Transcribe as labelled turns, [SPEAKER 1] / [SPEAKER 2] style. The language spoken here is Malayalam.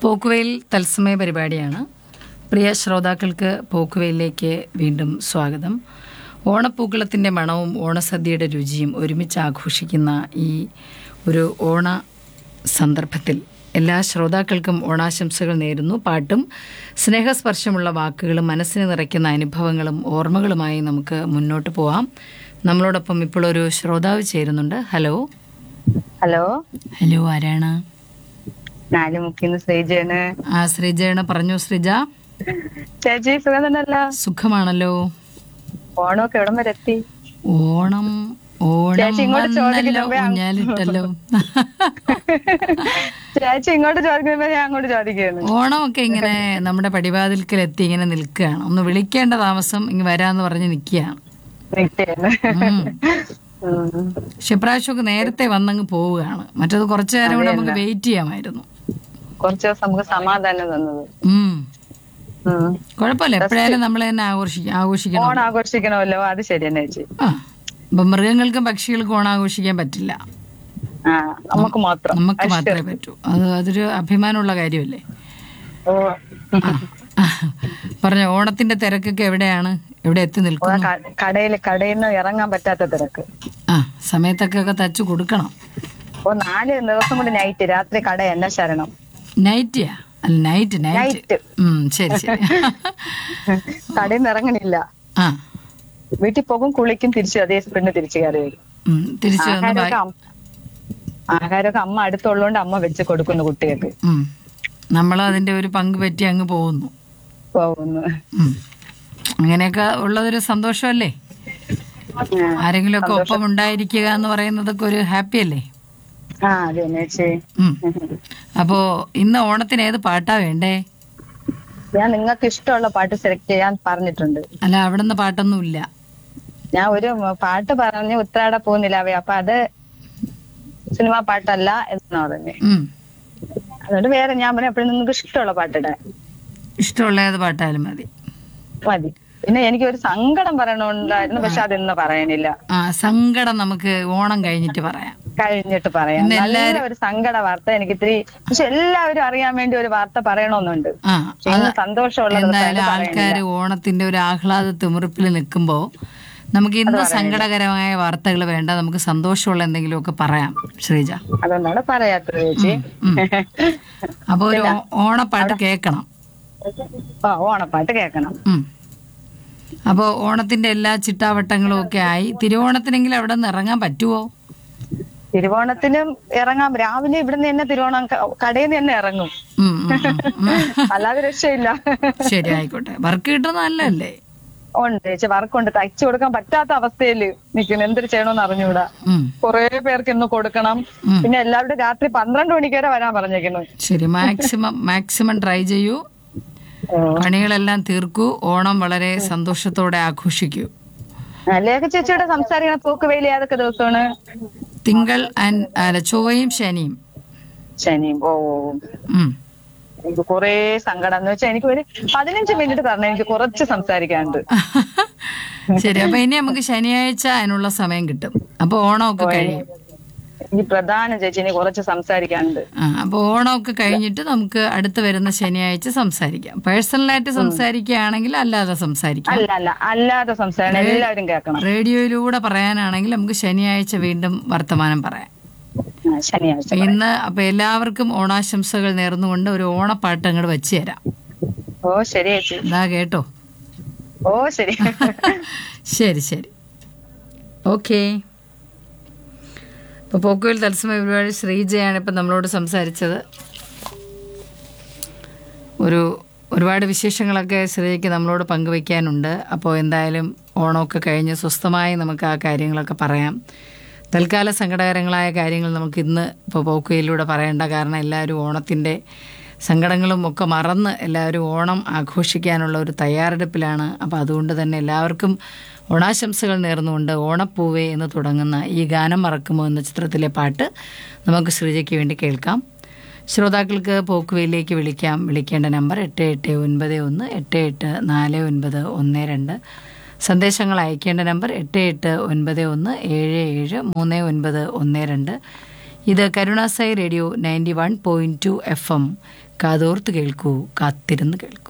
[SPEAKER 1] പോക്കുവെയിൽ തത്സമയ പരിപാടിയാണ്. പ്രിയ ശ്രോതാക്കൾക്ക് പോക്കുവെയിലേക്ക് വീണ്ടും സ്വാഗതം. ഓണപ്പൂക്കളത്തിൻ്റെ മണവും ഓണസദ്യയുടെ രുചിയും ഒരുമിച്ച് ആഘോഷിക്കുന്ന ഈ ഒരു ഓണ സന്ദർഭത്തിൽ എല്ലാ ശ്രോതാക്കൾക്കും ഓണാശംസകൾ നേരുന്നു. പാട്ടും സ്നേഹസ്പർശമുള്ള വാക്കുകളും മനസ്സിന് നിറയ്ക്കുന്ന അനുഭവങ്ങളും ഓർമ്മകളുമായി നമുക്ക് മുന്നോട്ട് പോവാം. നമ്മളോടൊപ്പം ഇപ്പോൾ ഒരു ശ്രോതാവ് ചേരുന്നുണ്ട്. ഹലോ.
[SPEAKER 2] ഹലോ.
[SPEAKER 1] ഹലോ, ആരാണ്?
[SPEAKER 2] നാലുമുക്കിന്ന് ശ്രീജയാണ്.
[SPEAKER 1] ശ്രീജയാണ്. പറഞ്ഞു ശ്രീജ.
[SPEAKER 2] ചേച്ചി സുഖം തന്നെയല്ലോ?
[SPEAKER 1] സുഖമാണല്ലോ.
[SPEAKER 2] ഓണമൊക്കെ എവിടം വരെ എത്തി?
[SPEAKER 1] ഓണം
[SPEAKER 2] ചേച്ചി ഇങ്ങോട്ട് ചോദിക്കുമ്പോ
[SPEAKER 1] ഊഞ്ഞാലിട്ടല്ലോ.
[SPEAKER 2] ചേച്ചി ഇങ്ങോട്ട് ചോദിക്കുമ്പോ ഞാൻ അങ്ങോട്ട് ചോദിക്കുന്നു.
[SPEAKER 1] ഓണമൊക്കെ ഇങ്ങനെ നമ്മുടെ പടിവാതിൽക്കൽ എത്തി ഇങ്ങനെ നിൽക്കുകയാണ്. ഒന്ന് വിളിക്കേണ്ട താമസം ഇങ്ങനെ വരാന്ന് പറഞ്ഞ് നിൽക്കുകയാണ്. പക്ഷെ ഇപ്രാവശ്യമൊക്കെ നേരത്തെ വന്നങ്ങ് പോവുകയാണ്. മറ്റത് കുറച്ചു നേരം കൂടെ നമുക്ക് വെയിറ്റ് ചെയ്യാമായിരുന്നു.
[SPEAKER 2] കുറച്ച് ദിവസം നമുക്ക് സമാധാനം തന്നത്.
[SPEAKER 1] കുഴപ്പമില്ല, എപ്പോഴായാലും നമ്മൾ തന്നെ ആഘോഷിക്കണം.
[SPEAKER 2] ഓണം ആഘോഷിക്കണമല്ലോ, അത് ശരി തന്നെ ചേച്ചി.
[SPEAKER 1] ഇപ്പൊ മൃഗങ്ങൾക്കും പക്ഷികൾക്കും ഓണം ആഘോഷിക്കാൻ പറ്റില്ല,
[SPEAKER 2] നമുക്ക്
[SPEAKER 1] മാത്രമേ പറ്റൂ. അതൊരു അഭിമാനമുള്ള കാര്യമല്ലേ. പറഞ്ഞ ഓണത്തിന്റെ തിരക്കൊക്കെ എവിടെയാണ്, എവിടെ എത്തി നിൽക്കുന്നു?
[SPEAKER 2] കടയിൽ നിന്ന് ഇറങ്ങാൻ പറ്റാത്ത തിരക്ക്.
[SPEAKER 1] സമയത്തൊക്കെ തച്ചു കൊടുക്കണം.
[SPEAKER 2] 4 ദിവസം കൊണ്ട് നൈറ്റ്, രാത്രി കട എന്നെ ശരണം.
[SPEAKER 1] നൈറ്റിയാ? അല്ല, നൈറ്റ്. ശരി ശരി.
[SPEAKER 2] കടയിൽ നിന്ന് ഇറങ്ങണില്ല. വീട്ടിൽ പോകും, കുളിക്കും, തിരിച്ചു അതേ പെണ്ണ് തിരിച്ചു കയറി വരും. ആഹാരമൊക്കെ അമ്മ അടുത്തുള്ളതുകൊണ്ട് അമ്മ വെച്ച് കൊടുക്കുന്നു കുട്ടികൾക്ക്.
[SPEAKER 1] നമ്മളും അതിന്റെ ഒരു പങ്ക് പറ്റി അങ്ങ് പോകുന്നു. അങ്ങനെയൊക്കെ ഉള്ളതൊരു സന്തോഷമല്ലേ. ആരെങ്കിലും ഒക്കെ ഒപ്പം ഉണ്ടായിരിക്കുക എന്ന് പറയുന്നതൊക്കെ ഒരു ഹാപ്പി അല്ലേ. അപ്പോ ഇന്ന് ഓണത്തിന് ഏത് പാട്ടാ വേണ്ടേ?
[SPEAKER 2] ഞാൻ നിങ്ങൾക്ക് ഇഷ്ടമുള്ള പാട്ട് സെലക്ട് ചെയ്യാൻ പറഞ്ഞിട്ടുണ്ട്.
[SPEAKER 1] അല്ല, അവിടുന്ന് പാട്ടൊന്നും ഇല്ല.
[SPEAKER 2] ഞാൻ ഒരു പാട്ട് പറഞ്ഞു, ഉത്രാട പൂനിലാവേ. അപ്പൊ അത് സിനിമാ പാട്ടല്ല എന്ന് പറഞ്ഞു. അതുകൊണ്ട് വേറെ ഞാൻ പറഞ്ഞു എപ്പോഴും നിങ്ങൾക്ക് ഇഷ്ടമുള്ള പാട്ടിടാൻ.
[SPEAKER 1] ഇഷ്ടമുള്ള ഏത് പാട്ടായാലും മതി.
[SPEAKER 2] പിന്നെ എനിക്ക് ഒരു സങ്കടം പറയണുണ്ടായിരുന്നു, പക്ഷെ അതൊന്നും പറയാനില്ല.
[SPEAKER 1] സങ്കടം നമുക്ക് ഓണം കഴിഞ്ഞിട്ട് പറയാം.
[SPEAKER 2] നല്ല ഒരു സങ്കട വാർത്ത എനിക്ക് ഇത്തിരി, പക്ഷെ എല്ലാവരും അറിയാൻ വേണ്ടി ഒരു വാർത്ത പറയണമെന്നുണ്ട്. സന്തോഷമുള്ള
[SPEAKER 1] എന്തായാലും ആൾക്കാർ ഓണത്തിന്റെ ഒരു ആഹ്ലാദ തിമിർപ്പിൽ നിൽക്കുമ്പോ നമുക്ക് ഇന്ന് സങ്കടകരമായ വാർത്തകൾ വേണ്ട, നമുക്ക് സന്തോഷമുള്ള എന്തെങ്കിലുമൊക്കെ പറയാം ശ്രീജ.
[SPEAKER 2] അതുകൊണ്ടാണ് പറയാത്തത് ചേച്ചി.
[SPEAKER 1] അപ്പൊ ഒരു ഓണപ്പാട്ട് കേൾക്കണം.
[SPEAKER 2] ഓണപ്പാട്ട് കേൾക്കണം.
[SPEAKER 1] അപ്പൊ ഓണത്തിന്റെ എല്ലാ ചിട്ടാവട്ടങ്ങളും ഒക്കെ ആയി. തിരുവോണത്തിനെങ്കിലും അവിടെ നിന്ന് ഇറങ്ങാൻ പറ്റുമോ?
[SPEAKER 2] തിരുവോണത്തിനും ഇറങ്ങാം. രാവിലെ ഇവിടുന്ന് തന്നെ തിരുവോണം കടയിൽ നിന്ന് തന്നെ ഇറങ്ങും, അല്ലാതെ രക്ഷയില്ല.
[SPEAKER 1] ശരി, ആയിക്കോട്ടെ. വർക്ക് കിട്ടുന്ന നല്ലല്ലേ?
[SPEAKER 2] ഉണ്ട് ചേച്ചി, വർക്കുണ്ട്. തയ്ച്ചു കൊടുക്കാൻ പറ്റാത്ത അവസ്ഥയില് നിൽക്കുന്നു. എന്തൊരു ചെയ്യണമെന്ന് അറിഞ്ഞൂടാ. കുറെ പേർക്ക് ഇന്ന് കൊടുക്കണം. പിന്നെ എല്ലാവരും രാത്രി 12 മണിക്ക് വരെ വരാൻ പറഞ്ഞേക്കുന്നു.
[SPEAKER 1] ശരി, മാക്സിമം ട്രൈ ചെയ്യൂ. പണികളെല്ലാം തീർക്കൂ. ഓണം വളരെ സന്തോഷത്തോടെ ആഘോഷിക്കൂ.
[SPEAKER 2] ലേഖ ചേച്ചിയുടെ സംസാരിക്കുന്ന പോക്കുവെയിൽ ഏതൊക്കെ ദിവസമാണ്?
[SPEAKER 1] തിങ്കൾ ചൊവ്വയും ശനിയും.
[SPEAKER 2] എനിക്ക് കൊറേ സങ്കടം എന്ന് വെച്ചാൽ എനിക്ക് ഒരു 15 മിനിറ്റ് തരണം, എനിക്ക് കുറച്ച് സംസാരിക്കാനുണ്ട്.
[SPEAKER 1] ശരി, അപ്പൊ ഇനി നമുക്ക് ശനിയാഴ്ച അതിനുള്ള സമയം കിട്ടും. അപ്പൊ ഓണമൊക്കെ കഴിയും.
[SPEAKER 2] എനിക്ക് പ്രധാനം ചേച്ചി, ഇനി കുറച്ച് സംസാരിക്കാനുണ്ട്.
[SPEAKER 1] അപ്പൊ ഓണമൊക്കെ കഴിഞ്ഞിട്ട് നമുക്ക് അടുത്ത് വരുന്ന ശനിയാഴ്ച സംസാരിക്കാം. പേഴ്സണലായിട്ട് സംസാരിക്കുകയാണെങ്കിൽ അല്ലാതെ സംസാരിക്കാം.
[SPEAKER 2] അല്ലാതെ സംസാരിക്കണം, എല്ലാവരും കേൾക്കണം.
[SPEAKER 1] റേഡിയോയിലൂടെ പറയാനാണെങ്കിൽ നമുക്ക് ശനിയാഴ്ച വീണ്ടും വർത്തമാനം പറയാം. ഇന്ന് അപ്പൊ എല്ലാവർക്കും ഓണാശംസകൾ നേർന്നുകൊണ്ട് ഒരു ഓണപ്പാട്ട് അങ്ങോട്ട് വെച്ച് തരാം.
[SPEAKER 2] ശരി ചേച്ചി.
[SPEAKER 1] ഇതാ കേട്ടോ.
[SPEAKER 2] ശരി.
[SPEAKER 1] ശരി. ഓക്കെ. ഇപ്പോൾ പോക്കുവെയിൽ തത്സമയ പരിപാടി ശ്രീജയാണ് ഇപ്പം നമ്മളോട് സംസാരിച്ചത്. ഒരുപാട് വിശേഷങ്ങളൊക്കെ ശ്രീജയ്ക്ക് നമ്മളോട് പങ്കുവയ്ക്കാനുണ്ട്. അപ്പോൾ എന്തായാലും ഓണമൊക്കെ കഴിഞ്ഞ് സ്വസ്ഥമായി നമുക്ക് ആ കാര്യങ്ങളൊക്കെ പറയാം. തൽക്കാല സങ്കടകരങ്ങളായ കാര്യങ്ങൾ നമുക്ക് ഇന്ന് ഇപ്പോൾ പോക്കുവെയിലൂടെ പറയേണ്ട, കാരണം എല്ലാവരും ഓണത്തിൻ്റെ സങ്കടങ്ങളും ഒക്കെ മറന്ന് എല്ലാവരും ഓണം ആഘോഷിക്കാനുള്ള ഒരു തയ്യാറെടുപ്പിലാണ്. അപ്പോൾ അതുകൊണ്ട് തന്നെ എല്ലാവർക്കും ഓണാശംസകൾ നേർന്നുകൊണ്ട് ഓണപ്പൂവേ എന്ന് തുടങ്ങുന്ന ഈ ഗാനം മറക്കുമോ എന്ന ചിത്രത്തിലെ പാട്ട് നമുക്ക് ശ്രീജയ്ക്ക് വേണ്ടി കേൾക്കാം. ശ്രോതാക്കൾക്ക് പോക്കുവെയിലേക്ക് വിളിക്കേണ്ട നമ്പർ 8891884912. സന്ദേശങ്ങൾ അയക്കേണ്ട നമ്പർ 8891773912. ഇത് കരുണാസായി റേഡിയോ 91.2 FM. കാതോർത്ത് കേൾക്കൂ, കാത്തിരുന്ന് കേൾക്കൂ.